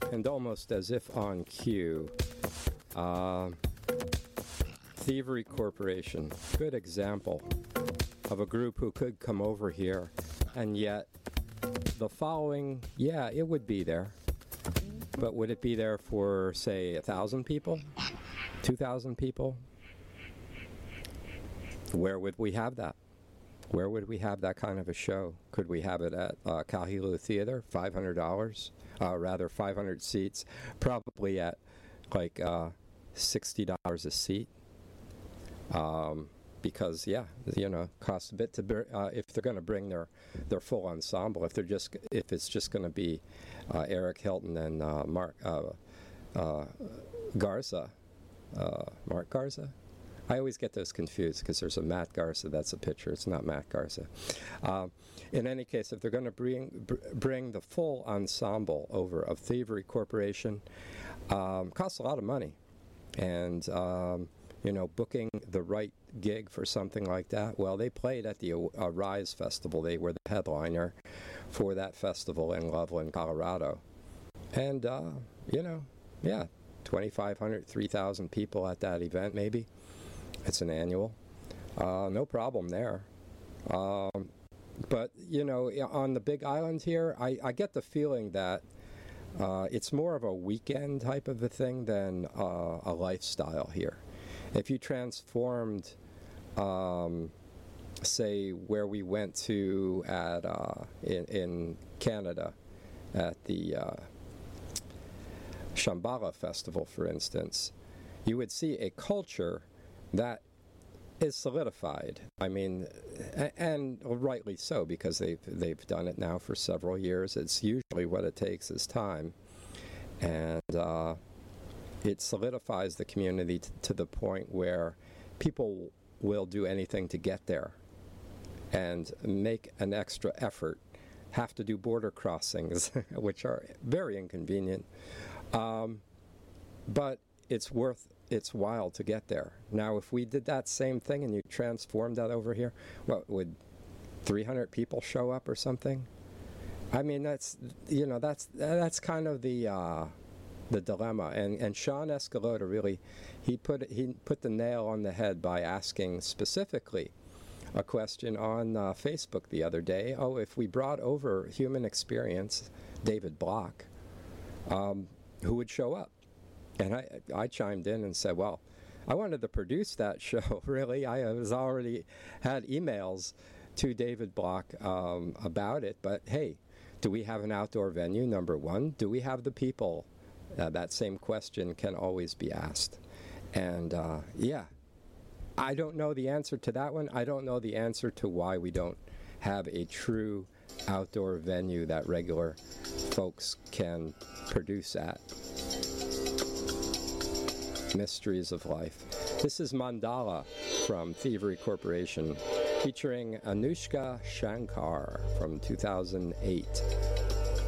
And almost as if on cue, Thievery Corporation, good example of a group who could come over here, and yet the following, yeah, it would be there. But would it be there for, say, 1,000 people? 2,000 people? Where would we have that? Where would we have that kind of a show? Could we have it at Kahiluu Theater, $500? Rather, 500 seats, probably at like $60 a seat. Because costs a bit to if they're going to bring their full ensemble. If it's just going to be Eric Hilton and Mark Garza, Mark Garza. I always get those confused because there's a Matt Garza that's a pitcher. It's not Matt Garza. In any case, if they're going to bring the full ensemble over of Thievery Corporation, costs a lot of money, and booking the right gig for something like that. Well, they played at the Rise Festival. They were the headliner for that festival in Loveland, Colorado. And, 2,500, 3,000 people at that event, maybe. It's an annual. No problem there. But, on the Big Island here, I get the feeling that it's more of a weekend type of a thing than a lifestyle here. If you transformed, say, where we went to in Canada at the Shambhala Festival, for instance, you would see a culture that is solidified. I mean, and rightly so, because they've done it now for several years. It's usually what it takes is time, and it solidifies the community to the point where people will do anything to get there and make an extra effort, have to do border crossings, which are very inconvenient, but it's worth its while to get there. Now, if we did that same thing and you transformed that over here, what, would 300 people show up or something? I mean, that's kind of the dilemma, and Sean Escalota really he put the nail on the head by asking specifically a question on Facebook the other day. Oh, if we brought over Human Experience, David Block, who would show up? And I chimed in and said, well, I wanted to produce that show. Really, I was already had emails to David Block about it, but hey, do we have an outdoor venue? Number one, do we have the people? That same question can always be asked. And I don't know the answer to that one. I don't know the answer to why we don't have a true outdoor venue that regular folks can produce at. Mysteries of Life. This is Mandala from Thievery Corporation, featuring Anushka Shankar from 2008.